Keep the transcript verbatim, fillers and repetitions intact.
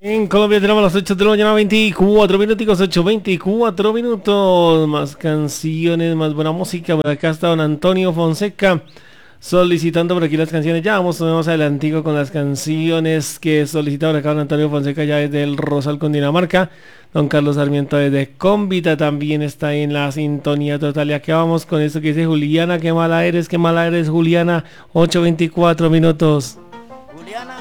En Colombia tenemos las ocho de la mañana, veinticuatro minutos, ocho veinticuatro minutos, más canciones, más buena música. Por acá está don Antonio Fonseca solicitando por aquí las canciones. Ya vamos, vamos adelantico con las canciones que solicita por acá don Antonio Fonseca ya desde el Rosal, Cundinamarca. Don Carlos Sarmiento desde Cómbita también está en la sintonía total. Y aquí vamos con esto que dice Juliana, qué mala eres, qué mala eres Juliana, ocho veinticuatro minutos. Juliana.